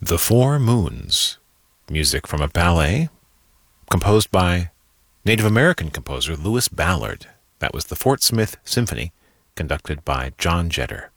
The Four Moons, music from a ballet composed by Native American composer Louis Ballard. That was the Fort Smith Symphony, conducted by John Jetter.